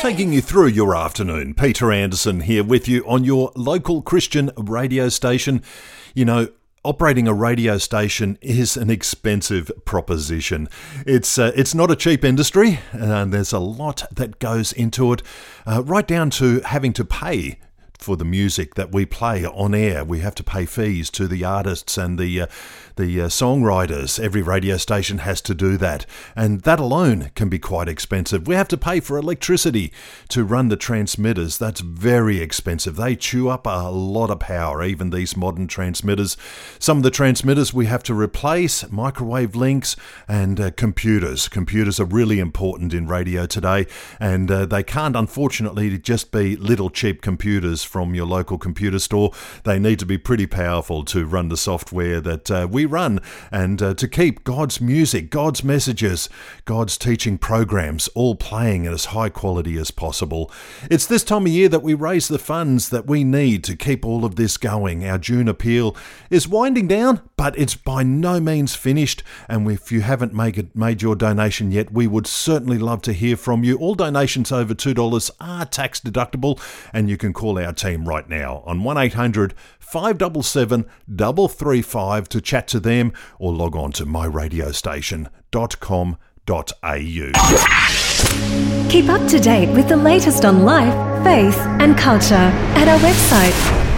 taking you through your afternoon. Peter Anderson here with you on your local Christian radio station. You know, operating a radio station is an expensive proposition. It's not a cheap industry, and there's a lot that goes into it, right down to having to pay for the music that we play on air. We have to pay fees to the artists and the songwriters. Every radio station has to do that, and that alone can be quite expensive. We have to pay for electricity to run the transmitters. That's very expensive. They chew up a lot of power, even these modern transmitters. Some of the transmitters we have to replace, microwave links, and computers. Computers are really important in radio today, and they can't, unfortunately, just be little cheap computers from your local computer store. They need to be pretty powerful to run the software that we run, and to keep God's music, God's messages, God's teaching programs all playing at as high quality as possible. It's this time of year that we raise the funds that we need to keep all of this going. Our June appeal is winding down, but it's by no means finished, and if you haven't made your donation yet, we would certainly love to hear from you. All donations over $2 are tax deductible, and you can call our team right now on 1800 577 335 to chat to them, or log on to myradiostation.com.au. Keep up to date with the latest on life, faith and culture at our website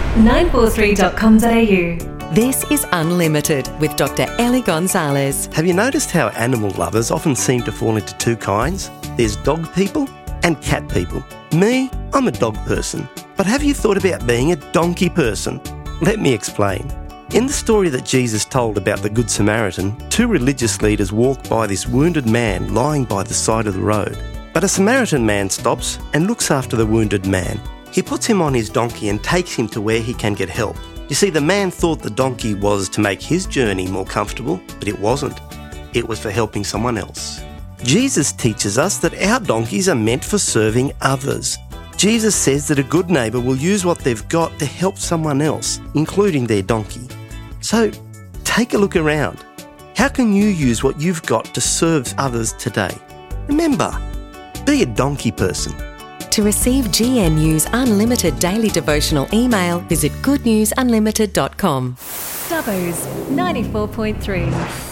943.com.au. This is Unlimited with Dr. Ellie Gonzalez. Have you noticed how animal lovers often seem to fall into two kinds? There's dog people and cat people. Me, I'm a dog person. But have you thought about being a donkey person? Let me explain. In the story that Jesus told about the Good Samaritan, two religious leaders walked by this wounded man lying by the side of the road. But a Samaritan man stops and looks after the wounded man. He puts him on his donkey and takes him to where he can get help. You see, the man thought the donkey was to make his journey more comfortable, but it wasn't. It was for helping someone else. Jesus teaches us that our donkeys are meant for serving others. Jesus says that a good neighbour will use what they've got to help someone else, including their donkey. So, take a look around. How can you use what you've got to serve others today? Remember, be a donkey person. To receive GNU's Unlimited Daily Devotional email, visit goodnewsunlimited.com. Dubbo's 94.3.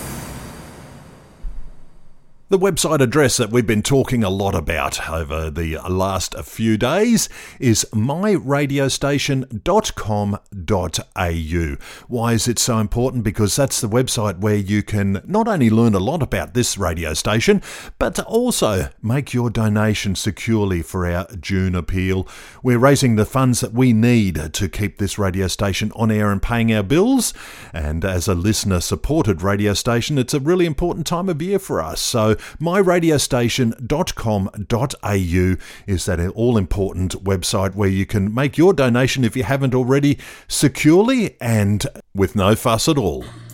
The website address that we've been talking a lot about over the last few days is myradiostation.com.au. Why is it so important? Because that's the website where you can not only learn a lot about this radio station, but to also make your donation securely for our June appeal. We're raising the funds that we need to keep this radio station on air and paying our bills. And as a listener-supported radio station, it's a really important time of year for us. So myradiostation.com.au is that all-important website where you can make your donation, if you haven't already, securely and with no fuss at all.